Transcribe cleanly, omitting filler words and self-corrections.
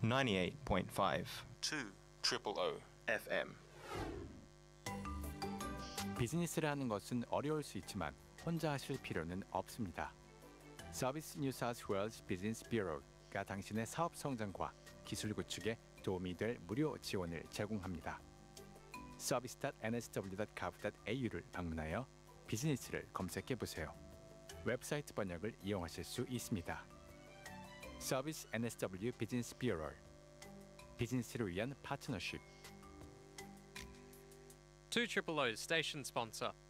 98.5 200 FM. 비즈니스를 하는 것은 어려울 수 있지만 혼자 하실 필요는 없습니다. 서비스 뉴 사우스 웨일즈 비즈니스 뷰로가 당신의 사업 성장과 기술 구축에 도움이 될 무료 지원을 제공합니다. service.nsw.gov.au를 방문하여 비즈니스를 검색해 보세요. 웹사이트 번역을 이용하실 수 있습니다. 서비스 NSW 비즈니스 뷰로, 비즈니스를 위한 파트너십. 200's station sponsor.